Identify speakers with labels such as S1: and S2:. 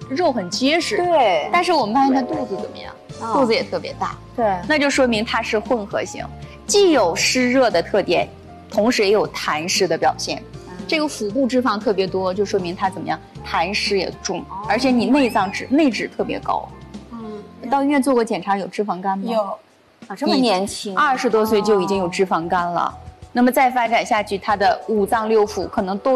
S1: 肉很结实。
S2: 对，
S1: 但是我们发现他肚子怎么样？肚子也特别大。
S2: 对，
S1: 那就说明它是混合型，既有湿热的特点，同时也有痰湿的表现。这个腹部脂肪特别多，就说明它怎么样？痰湿也重，而且你内脂特别高。到医院做过检查有脂肪肝吗？
S2: 有。啊，这么年轻
S1: ，20多岁就已经有脂肪肝了。那么再发展下去，他的五脏六腑可能都